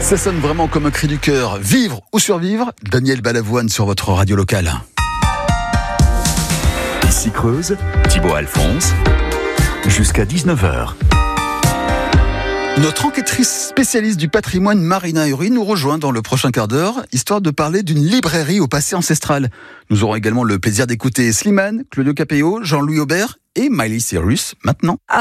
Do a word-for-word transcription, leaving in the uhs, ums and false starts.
Ça sonne vraiment comme un cri du cœur. Vivre ou survivre, Daniel Balavoine sur votre radio locale. Ici Creuse, Thibaut Alphonse, jusqu'à dix-neuf heures. Notre enquêtrice spécialiste du patrimoine, Marina Uri, nous rejoint dans le prochain quart d'heure, histoire de parler d'une librairie au passé ancestral. Nous aurons également le plaisir d'écouter Slimane, Claudio Capéo, Jean-Louis Aubert et Miley Cyrus maintenant.